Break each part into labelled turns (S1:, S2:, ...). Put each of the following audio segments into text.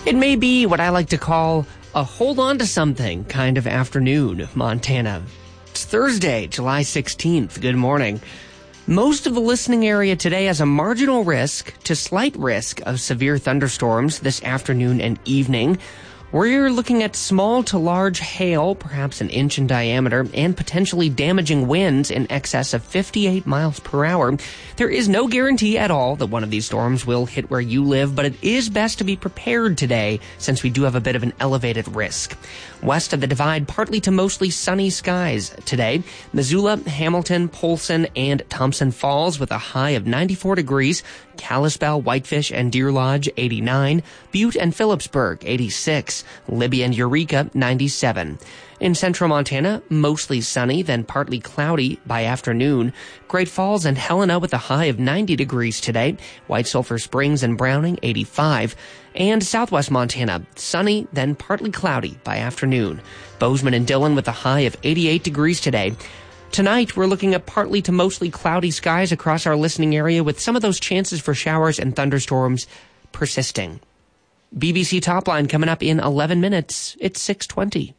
S1: It may be what I like to call a hold on to something kind of afternoon, Montana. It's Thursday, July 16th. Good morning. Most of the listening area today has a marginal risk to slight risk of severe thunderstorms this afternoon and evening. We're looking at small to large hail, perhaps an inch in diameter, and potentially damaging winds in excess of 58 miles per hour. There is no guarantee at all that one of these storms will hit where you live, but it is best to be prepared today since we do have a bit of an elevated risk. West of the Divide, partly to mostly sunny skies today. Missoula, Hamilton, Polson, and Thompson Falls with a high of 94 degrees. Kalispell, Whitefish, and Deer Lodge, 89. Butte and Phillipsburg, 86. Libby and Eureka, 97. In central Montana, mostly sunny, then partly cloudy by afternoon. Great Falls and Helena with a high of 90 degrees today. White Sulphur Springs and Browning, 85. And southwest Montana, sunny, then partly cloudy by afternoon. Bozeman and Dillon with a high of 88 degrees today. Tonight, we're looking at partly to mostly cloudy skies across our listening area with some of those chances for showers and thunderstorms persisting. BBC Topline coming up in 11 minutes. It's 6:20.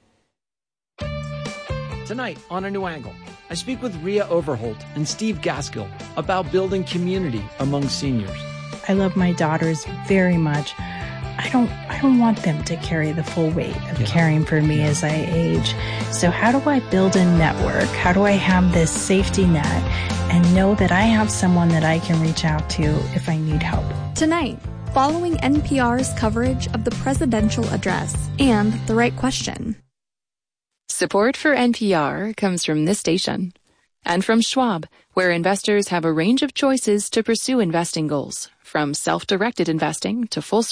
S2: Tonight on A New Angle, I speak with Rhea Overholt and Steve Gaskill about building community among seniors.
S3: I love my daughters very much. I don't want them to carry the full weight of caring for me as I age. So how do I build a network? How do I have this safety net and know that I have someone that I can reach out to if I need help?
S4: Tonight, following NPR's coverage of the presidential address and The Right Question.
S5: Support for NPR comes from this station and from Schwab, where investors have a range of choices to pursue investing goals, from self-directed investing to full